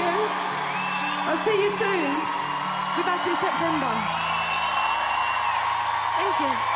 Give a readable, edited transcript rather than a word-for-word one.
you. I'll see you soon. Be back in September. Thank you.